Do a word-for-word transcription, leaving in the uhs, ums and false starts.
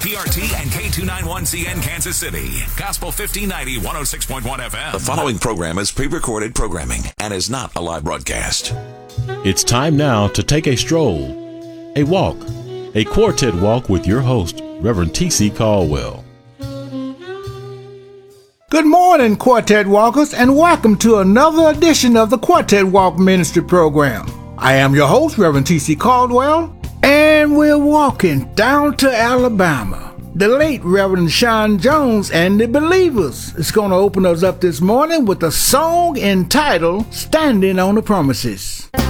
P R T and K two ninety-one C N Kansas City. Gospel fifteen ninety, one oh six point one F M. The following program is pre-recorded programming and is not a live broadcast. It's time now to take a stroll, a walk, a quartet walk with your host, Reverend T C Caldwell. Good morning, Quartet Walkers, and welcome to another edition of the Quartet Walk Ministry Program. I am your host, Reverend T C Caldwell, and we're walking down to Alabama. The late Reverend Sean Jones and the Believers is going to open us up this morning with a song entitled Standing on the Promises.